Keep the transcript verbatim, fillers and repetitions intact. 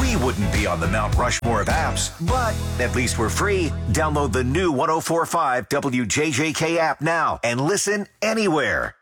we wouldn't be on the Mount Rushmore of apps, but at least we're free. Download the new one oh four point five W J J K app now and listen anywhere.